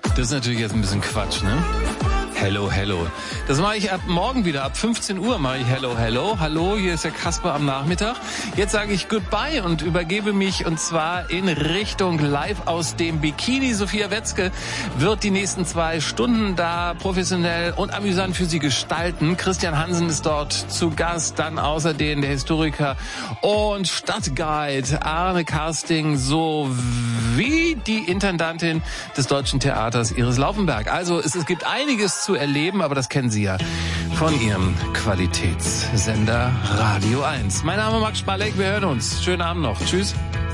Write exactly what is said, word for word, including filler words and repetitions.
Das ist natürlich jetzt ein bisschen Quatsch, ne? Hello, hello. Das mache ich ab morgen wieder. Ab fünfzehn Uhr mache ich Hello, hello. Hallo, hier ist der Kasper am Nachmittag. Jetzt sage ich Goodbye und übergebe mich und zwar in Richtung live aus dem Bikini. Sophia Wetzke wird die nächsten zwei Stunden da professionell und amüsant für Sie gestalten. Christian Hansen ist dort zu Gast. Dann außerdem der Historiker und Stadtguide Arne Karsting sowie die Intendantin des Deutschen Theaters Iris Laufenberg. Also es, es gibt einiges zu erleben, aber das kennen Sie ja von Ihrem Qualitätssender Radio eins. Mein Name ist Max Spalek, wir hören uns. Schönen Abend noch. Tschüss.